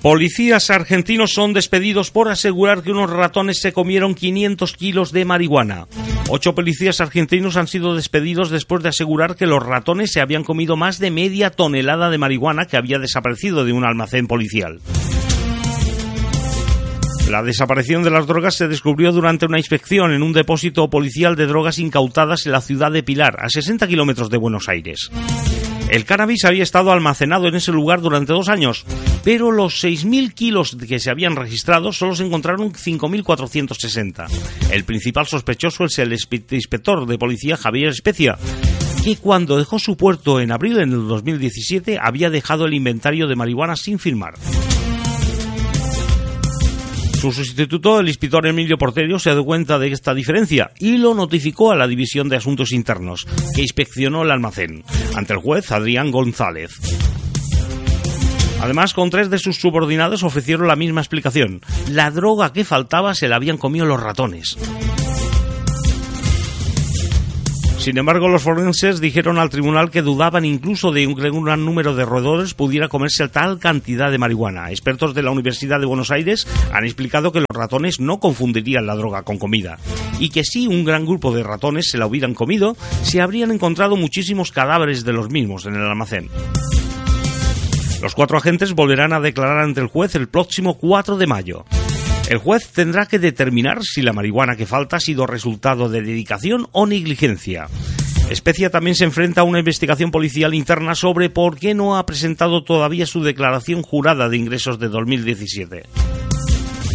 Policías argentinos son despedidos por asegurar que unos ratones se comieron 500 kilos de marihuana. 8 policías argentinos han sido despedidos después de asegurar que los ratones se habían comido más de media tonelada de marihuana que había desaparecido de un almacén policial. La desaparición de las drogas se descubrió durante una inspección en un depósito policial de drogas incautadas en la ciudad de Pilar, a 60 kilómetros de Buenos Aires. El cannabis había estado almacenado en ese lugar durante 2 años, pero los 6.000 kilos que se habían registrado solo se encontraron 5.460. El principal sospechoso es el inspector de policía Javier Especia, que cuando dejó su puesto en abril del 2017 había dejado el inventario de marihuana sin firmar. Su sustituto, el inspector Emilio Porterio, se dio cuenta de esta diferencia y lo notificó a la División de Asuntos Internos, que inspeccionó el almacén, ante el juez Adrián González. Además, con 3 de sus subordinados ofrecieron la misma explicación. La droga que faltaba se la habían comido los ratones. Sin embargo, los forenses dijeron al tribunal que dudaban incluso de que un gran número de roedores pudiera comerse tal cantidad de marihuana. Expertos de la Universidad de Buenos Aires han explicado que los ratones no confundirían la droga con comida y que si un gran grupo de ratones se la hubieran comido, se habrían encontrado muchísimos cadáveres de los mismos en el almacén. Los 4 agentes volverán a declarar ante el juez el próximo 4 de mayo. El juez tendrá que determinar si la marihuana que falta ha sido resultado de dedicación o negligencia. Especia también se enfrenta a una investigación policial interna sobre por qué no ha presentado todavía su declaración jurada de ingresos de 2017.